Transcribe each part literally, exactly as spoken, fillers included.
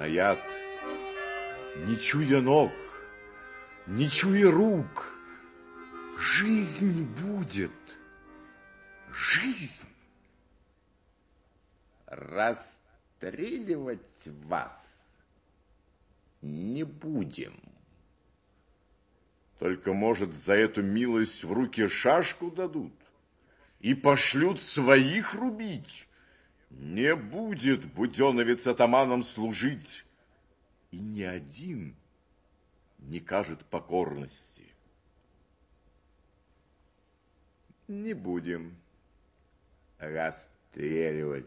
Стоят, не чуя ног, не чуя рук. Жизнь будет. Жизнь. Расстреливать вас не будем. Только, может, за эту милость в руки шашку дадут и пошлют своих рубить. Не будет буденовец атаманом служить, и ни один не кажет покорности. Не будем расстреливать.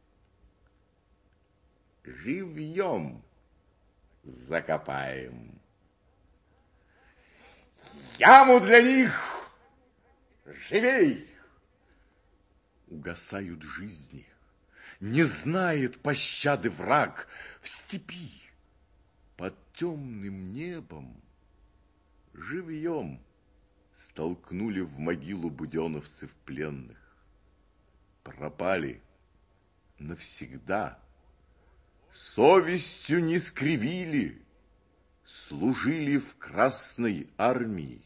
Живьем закопаем. Яму для них живей! Угасают жизни, не знает пощады враг. В степи под темным небом живьем столкнули в могилу буденовцев пленных. Пропали навсегда, совестью не скривили, служили в Красной армии.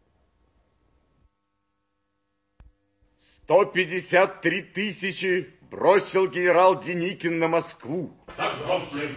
Сто пятьдесят три тысячи бросил генерал Деникин на Москву. Так громче!